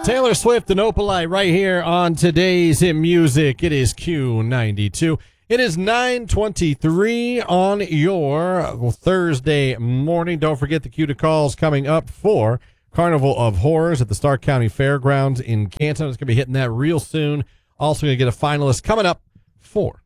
Taylor Swift and Opalite right here on today's Hit Music. It is Q92. It is 9:23 on your Thursday morning. Don't forget the Q to calls coming up for Carnival of Horrors at the Stark County Fairgrounds in Canton. It's going to be hitting that real soon. Also going to get a finalist coming up for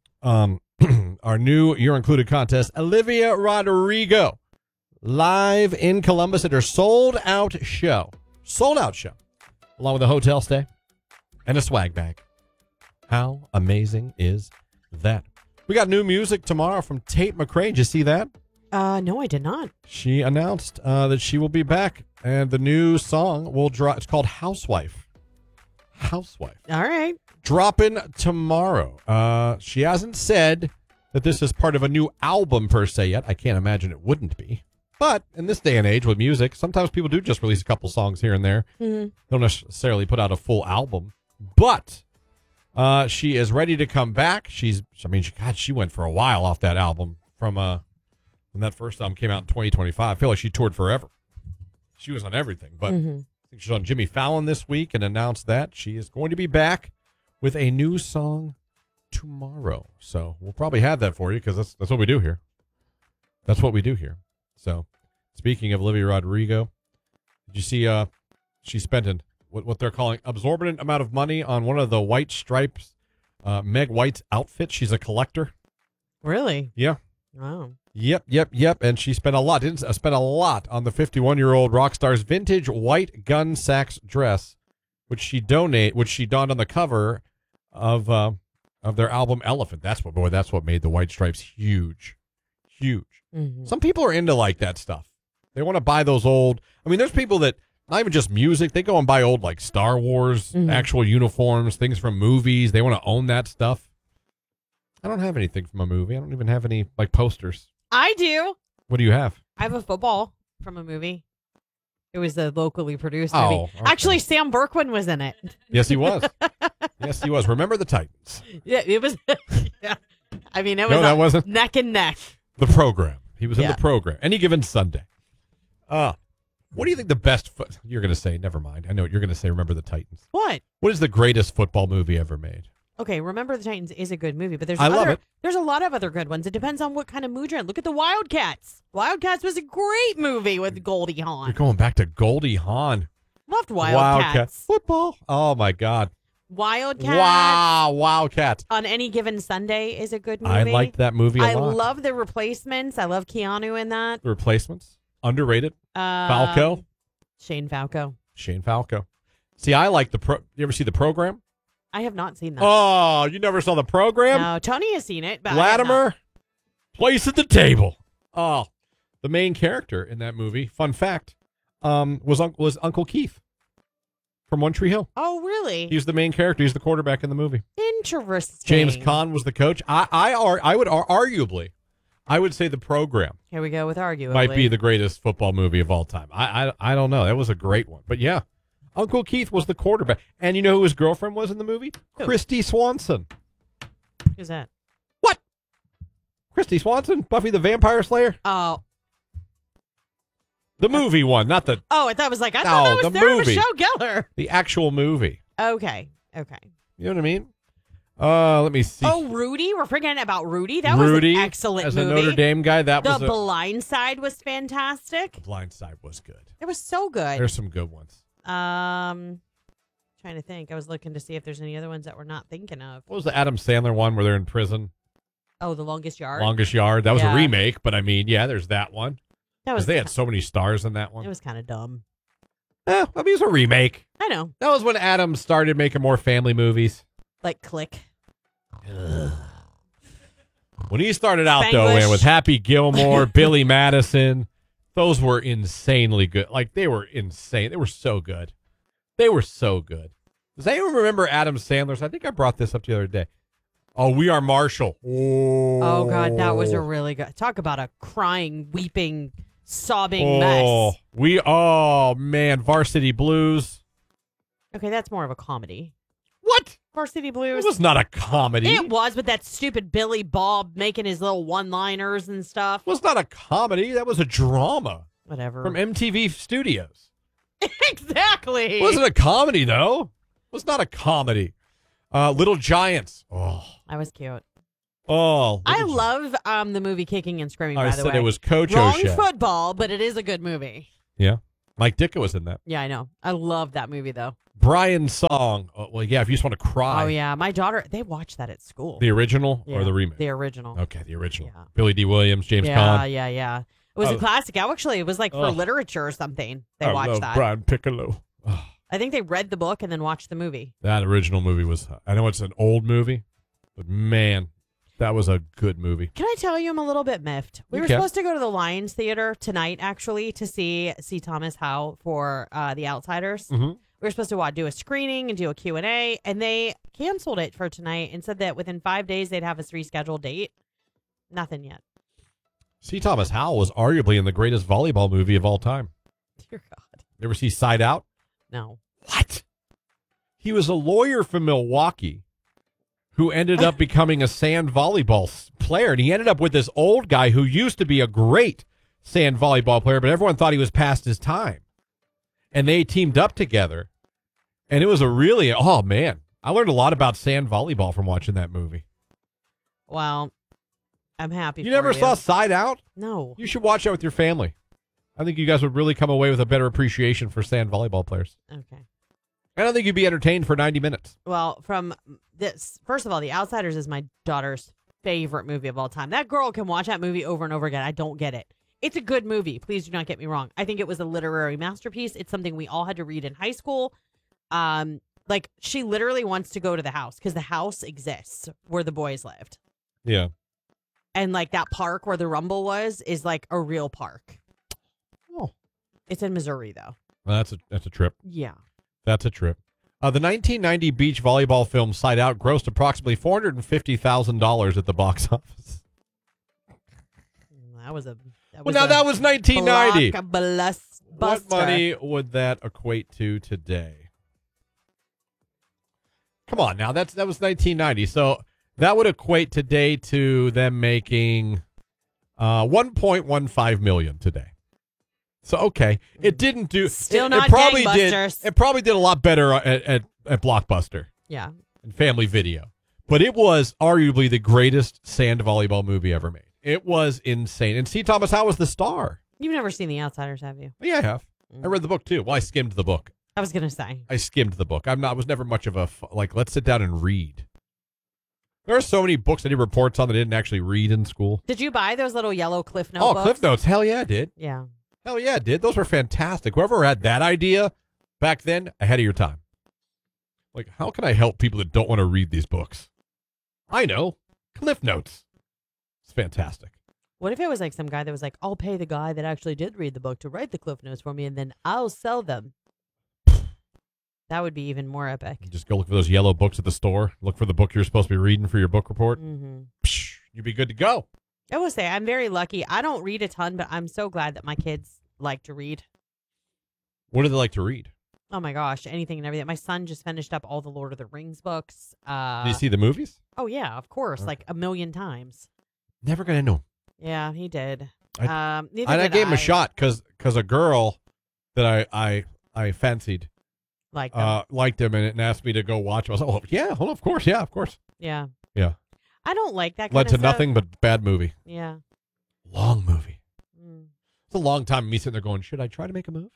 our new You're Included contest, Olivia Rodrigo, live in Columbus at her sold-out show. Sold-out show. Along with a hotel stay and a swag bag. How amazing is that? We got new music tomorrow from Tate McRae. Did you see that? No, I did not. She announced that she will be back, and the new song will drop. It's called Housewife. Housewife. All right. Dropping tomorrow. She hasn't said that this is part of a new album per se yet. I can't imagine it wouldn't be. But in this day and age with music, sometimes people do just release a couple songs here and there. Mm-hmm. Don't necessarily put out a full album. But she is ready to come back. She went for a while off that album from when that first album came out in 2025. I feel like she toured forever. She was on everything. But I think she's on Jimmy Fallon this week and announced that she is going to be back with a new song tomorrow. So we'll probably have that for you because that's what we do here. That's what we do here. So, speaking of Olivia Rodrigo, did you see she spent what they're calling absorbent amount of money on one of the White Stripes, Meg White's outfits? She's a collector. Really? Yeah. Wow. Yep. And she spent a lot. Didn't spend a lot on the 51-year-old rock star's vintage white Gun Sachs dress, which she donned on the cover of their album Elephant. That's what made the White Stripes huge. Mm-hmm. Some people are into like that stuff. They want to buy those old. I mean, there's people that not even just music. They go and buy old like Star Wars actual uniforms, things from movies. They want to own that stuff. I don't have anything from a movie. I don't even have any like posters. I do. What do you have? I have a football from a movie. It was a locally produced movie. Okay. Actually, Sam Berkwin was in it. Yes, he was. Yes, he was. Remember the Titans? Yeah, it was. Yeah. I mean, it was that wasn't neck and neck. the program. He was in the program. Any given Sunday. What do you think the best you're going to say? Never mind. I know what you're going to say. Remember the Titans. What? What is the greatest football movie ever made? Okay, Remember the Titans is a good movie, but I love it. There's a lot of other good ones. It depends on what kind of mood you're in. Look at the Wildcats. Wildcats was a great movie with Goldie Hawn. You're going back to Goldie Hawn. Loved Wildcats. Football. Oh, my God. Wildcats. Wow, Wildcats. On Any Given Sunday is a good movie. I liked that movie a lot. I love The Replacements. I love Keanu in that. The Replacements. Underrated. Falco. Shane Falco. See, I like you ever see The Program? I have not seen that. Oh, you never saw The Program? No, Tony has seen it. But Latimer, place at the table. Oh, the main character in that movie, fun fact, was Uncle Keith from One Tree Hill. Oh, really? He was the main character. He's the quarterback in the movie. Interesting. James Caan was the coach. I would arguably, I would say The Program. Here we go with arguably. Might be the greatest football movie of all time. I don't know. That was a great one. But yeah, Uncle Keith was the quarterback. And you know who his girlfriend was in the movie? Who? Christy Swanson. Who's that? What? Christy Swanson? Buffy the Vampire Slayer? Oh. The movie one, not the... Oh, I thought that was the Sarah movie. Michelle Gellar. The actual movie. Okay. You know what I mean? Let me see. Oh, Rudy. We're forgetting about Rudy. That Rudy, was an excellent as movie. a Notre Dame guy, that was The Blind Side was fantastic. The Blind Side was good. It was so good. There's some good ones. Trying to think. I was looking to see if there's any other ones that we're not thinking of. What was the Adam Sandler one where they're in prison? Oh, The Longest Yard. Longest Yard. That was a remake, but I mean, yeah, there's that one. They had so many stars in that one. It was kind of dumb. I mean, it was a remake. I know. That was when Adam started making more family movies. Like Click. When he started out, Spanglish. though, man, with Happy Gilmore, Billy Madison, those were insanely good. Like, they were insane. They were so good. Does anyone remember Adam Sandler's? I think I brought this up the other day. Oh, We Are Marshall. Oh, God, that was a really good. Talk about a crying, weeping, sobbing mess. Oh, man, Varsity Blues. Okay, that's more of a comedy. What? Varsity Blues. It was not a comedy. It was, but that stupid Billy Bob making his little one-liners and stuff. It was not a comedy. That was a drama. Whatever. From MTV Studios. Exactly. It wasn't a comedy, though. It was not a comedy. Little Giants. Oh. That was cute. Oh. I Little love the movie Kicking and Screaming, I by the said way. it was Coach Wrong O'Shea. football, but it is a good movie. Yeah. Mike Ditka was in that. Yeah, I know. I love that movie, though. Brian Song. Oh, well, yeah, if you just want to cry. Oh, yeah. My daughter, they watched that at school. The original or Yeah, the remake? The original. Okay, the original. Yeah. Billy D. Williams, James Yeah, Caan. yeah. It was a classic. Actually, it was like for Oh. literature or something. They I watched love that. Brian Piccolo. Oh, I think they read the book and then watched the movie. that original movie was, I know it's an old movie, but man, that was a good movie. Can I tell you I'm a little bit miffed? We You were can. supposed to go to the Lions Theater tonight, actually, to see Thomas Howell for The Outsiders. Mm-hmm. We were supposed to do a screening and do a Q&A, and they canceled it for tonight and said that within 5 days they'd have us rescheduled date. Nothing yet. C. Thomas Howell was arguably in the greatest volleyball movie of all time. Dear God. You ever see Side Out? No. What? He was a lawyer from Milwaukee who ended up becoming a sand volleyball player. And he ended up with this old guy who used to be a great sand volleyball player, but everyone thought he was past his time. And they teamed up together. And it was a really, oh, man. I learned a lot about sand volleyball from watching that movie. Well, I'm happy You for never you. saw Side Out? No. You should watch that with your family. I think you guys would really come away with a better appreciation for sand volleyball players. Okay. I don't think you'd be entertained for 90 minutes. Well, from this, first of all, The Outsiders is my daughter's favorite movie of all time. That girl can watch that movie over and over again. I don't get it. It's a good movie. Please do not get me wrong. I think it was a literary masterpiece. It's something we all had to read in high school. Like, she literally wants to go to the house because the house exists where the boys lived. Yeah. And, like, that park where the Rumble was is, like, a real park. Oh. It's in Missouri, though. Well, that's a trip. Yeah. That's a trip. The 1990 beach volleyball film Side Out grossed approximately $450,000 at the box office. That was a... Well, now that was 1990. Blockbuster. What money would that equate to today? Come on, now that was 1990. So that would equate today to them making $1.15 million today. So okay, it didn't do. Still it, not it probably did. gangbusters. It probably did a lot better at Blockbuster Yeah. and Family Video, but it was arguably the greatest sand volleyball movie ever made. It was insane. And C. Thomas Howell was the star. You've never seen The Outsiders, have you? Yeah, I have. I read the book too. Well, I skimmed the book. I was going to say. I skimmed the book. I was never much of a like. Let's sit down and read. There are so many books I did reports on that I didn't actually read in school. Did you buy those little yellow Cliff Note Oh, books? Cliff Notes. Hell yeah, I did. Yeah. Hell yeah, I did. Those were fantastic. Whoever had that idea back then, ahead of your time. Like, how can I help people that don't want to read these books? I know. Cliff Notes. It's fantastic. What if it was like some guy that was like, I'll pay the guy that actually did read the book to write the Cliff Notes for me, and then I'll sell them. That would be even more epic. You just go look for those yellow books at the store. Look for the book you're supposed to be reading for your book report. Mm-hmm. Psh, you'd be good to go. I will say, I'm very lucky. I don't read a ton, but I'm so glad that my kids like to read. What do they like to read? Oh my gosh, anything and everything. My son just finished up all the Lord of the Rings books. Do you see the movies? Oh yeah, of course, Okay. like a million times. Never gonna know. Yeah, he did. I Neither And I did gave him a shot because a girl that I fancied Like them. liked him and asked me to go watch him. I was like, oh yeah, well, of course, yeah, of course. Yeah. Yeah. I don't like that kind Led of to stuff. nothing but bad movie. Yeah. Long movie. Mm. It's a long time. Me sitting there going, should I try to make a move?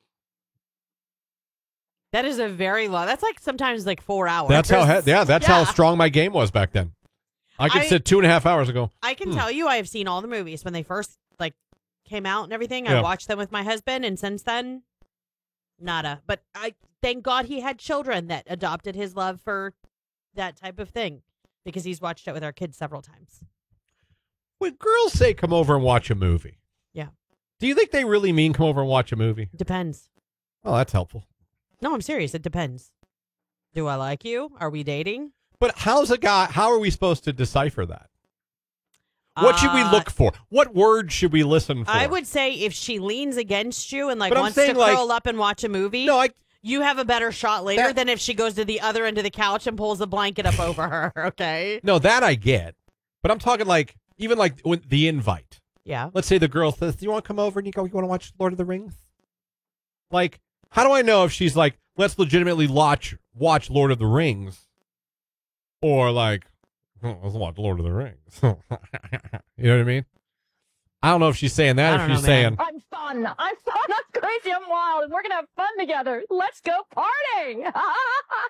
That is a very long. That's like sometimes like 4 hours. That's how Yeah. strong my game was back then. I could sit 2.5 hours ago. I can tell you, I have seen all the movies when they first like came out and everything. Yeah. I watched them with my husband, and since then, nada. But I thank God he had children that adopted his love for that type of thing, because he's watched it with our kids several times. When girls say come over and watch a movie, Yeah. do you think they really mean come over and watch a movie? Depends. Oh, that's helpful. No, I'm serious. It depends. Do I like you? Are we dating? But how are we supposed to decipher that? What should we look for? What words should we listen for? I would say if she leans against you and like But I'm wants to saying, like- curl up and watch a movie, No, you have a better shot later That- than if she goes to the other end of the couch and pulls a blanket up over her. Okay. no, that I get. But I'm talking like, even like when the invite. Yeah. Let's say the girl says, do you want to come over and you want to watch Lord of the Rings? Like, How do I know if she's like, let's legitimately watch Lord of the Rings, or like, oh, let's watch Lord of the Rings? You know what I mean? I don't know if she's saying that, I or don't she's know, man. saying, I'm fun. I'm crazy. I'm wild. And we're going to have fun together. Let's go partying.